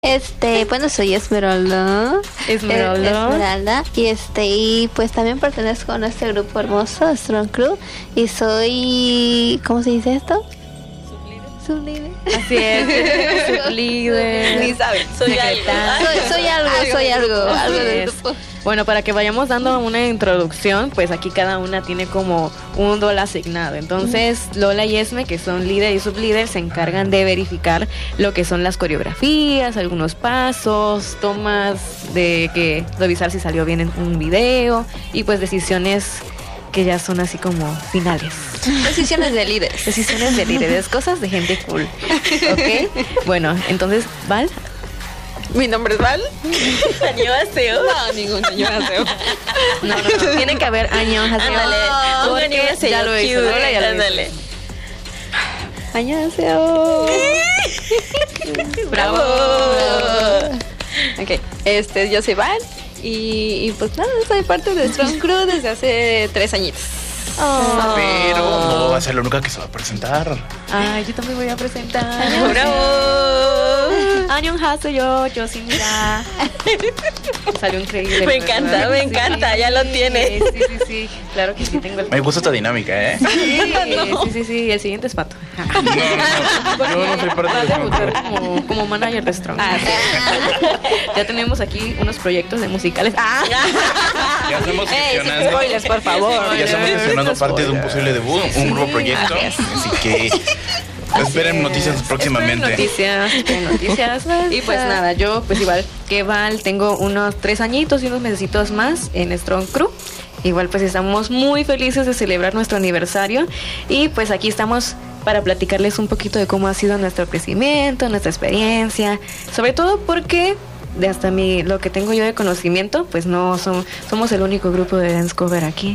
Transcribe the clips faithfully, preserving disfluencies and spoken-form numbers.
Este, bueno, soy Esmeralda. Esmeralda. Esmeralda. Y este, y pues también pertenezco a este grupo hermoso, Strong Crew. Y soy, ¿cómo se dice esto? Sublíder. Así es, sublíder. Ni saben. Soy algo. Soy, soy algo, soy algo, algo del grupo. Bueno, para que vayamos dando una introducción, pues aquí cada una tiene como un rol asignado. Entonces, Lola y Esme, que son líder y sublíder, se encargan de verificar lo que son las coreografías, algunos pasos, tomas de que revisar si salió bien en un video y pues decisiones que ya son así como finales. Decisiones de líderes. Decisiones de líderes, cosas de gente cool. ¿Ok? Bueno, entonces, Val. Mi nombre es Val. Añohaseo. No, ningún añohaseo. No, no, no. Tiene que haber añohaseo. Ándale. Oh, Un añohaseo. ya lo hizo. Cute. Lola ya lo hizo. Ándale. Añohaseo. Bravo. Ok, este, yo soy Val. Y, y pues nada, soy parte de Strong Crew desde hace tres añitos. Oh. Pero no va a ser la única que se va a presentar. Ay, yo también voy a presentar. Bravo. Añohaseo, yo sí, mira. Salió increíble. Me encanta, ¿verdad? me encanta, ya lo tiene. Sí, sí, sí, claro que sí, tengo el... Me gusta esta dinámica, ¿eh? Sí, sí, sí, sí, el siguiente es Pato. No, no, no, yo no soy parte Va a de debutar eso. como, como manager de Strong. Ah, sí. Ya tenemos aquí unos proyectos de musicales. Ah, Ya estamos Ey, sin gestionando. spoilers, por favor. Ya estamos gestionando parte de un posible debut, un nuevo proyecto. Así que esperen noticias próximamente. Noticias, esperen noticias. Y pues nada, yo pues igual que Val tengo unos tres añitos y unos mesecitos más en Strong Crew. Igual pues estamos muy felices de celebrar nuestro aniversario y pues aquí estamos para platicarles un poquito de cómo ha sido nuestro crecimiento, nuestra experiencia, sobre todo porque de hasta mi, lo que tengo yo de conocimiento, pues no son, somos el único grupo de dance cover aquí.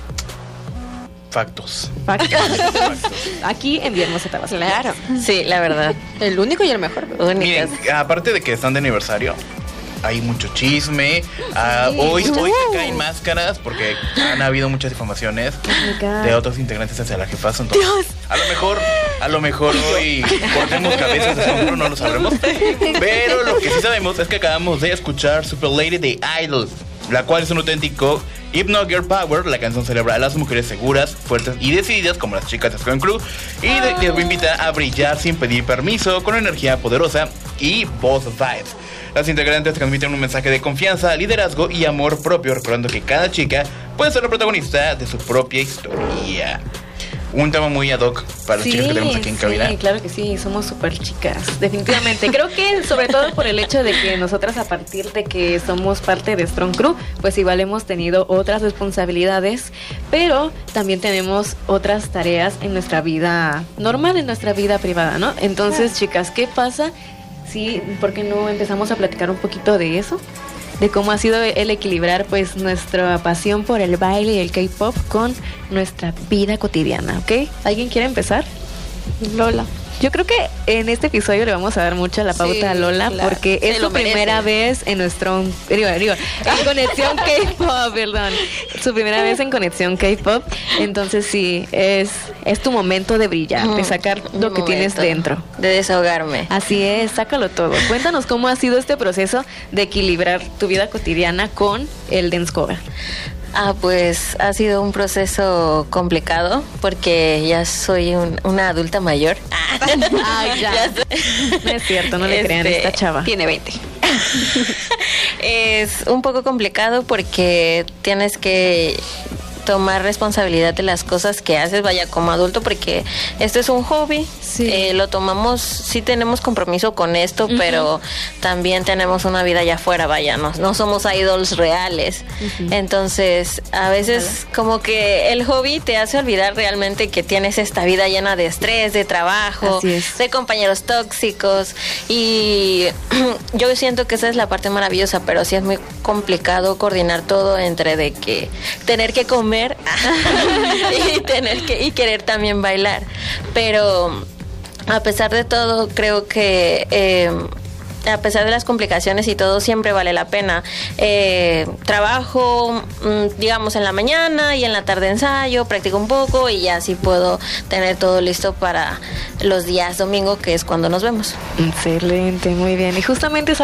Factos. Factos. Aquí en Villahermosa, Tabasco. Claro. Sí, la verdad. El único y el mejor. Miren, aparte de que están de aniversario, hay mucho chisme. Ah, hoy, hoy se caen máscaras porque han habido muchas difamaciones de otros integrantes hacia la jefaza. Entonces, a lo mejor, a lo mejor hoy cortemos cabezas de sombro, no lo sabremos. Pero lo que sí sabemos es que acabamos de escuchar Super Lady de Idol, la cual es un auténtico Hypno Girl Power. La canción celebra a las mujeres seguras, fuertes y decididas como las chicas de Strong Crew y de- les invita a brillar sin pedir permiso, con energía poderosa y voz vibes. Las integrantes transmiten un mensaje de confianza, liderazgo y amor propio, recordando que cada chica puede ser la protagonista de su propia historia. Un tema muy ad hoc para las chicas que tenemos aquí en cabina. Sí, claro que sí, somos súper chicas, definitivamente. Creo que sobre todo por el hecho de que nosotras a partir de que somos parte de Strong Crew, pues igual hemos tenido otras responsabilidades, pero también tenemos otras tareas en nuestra vida normal, en nuestra vida privada, ¿no? Entonces, chicas, ¿qué pasa? Sí, ¿por qué no empezamos a platicar un poquito de eso? De cómo ha sido el equilibrar pues nuestra pasión por el baile y el K-pop con nuestra vida cotidiana, ¿ok? ¿Alguien quiere empezar? Lola. Yo creo que en este episodio le vamos a dar mucho la pauta Sí, a Lola claro. porque Se es lo su primera merece. vez en nuestro digo, digo, en Conexión K-pop, perdón. Su primera vez en Conexión K-pop, entonces sí, es es tu momento de brillar, de sacar lo Un que tienes momento dentro. De desahogarme. Así es, sácalo todo. Cuéntanos cómo ha sido este proceso de equilibrar tu vida cotidiana con el dance cover. Ah, pues ha sido un proceso complicado porque ya soy un- una adulta mayor. Ay, ya. Ya sé. No es cierto, no le crean a Este, esta chava. Tiene veinte. Es un poco complicado porque tienes que tomar responsabilidad de las cosas que haces, vaya, como adulto, porque esto es un hobby. Sí. Eh, lo tomamos, sí tenemos compromiso con esto, Ujú. pero también tenemos una vida allá afuera, vaya, no, no somos idols reales. Ujú. Entonces, a veces como que el hobby te hace olvidar realmente que tienes esta vida llena de estrés, de trabajo, Así es. de compañeros tóxicos, y yo siento que esa es la parte maravillosa, pero sí es muy complicado coordinar todo entre de que tener que comer y tener que y querer también bailar. Pero a pesar de todo, creo que eh, a pesar de las complicaciones y todo, siempre vale la pena. Eh, trabajo, digamos, en la mañana y en la tarde ensayo, practico un poco y ya así puedo tener todo listo para los días domingo, que es cuando nos vemos. Excelente, muy bien. Y justamente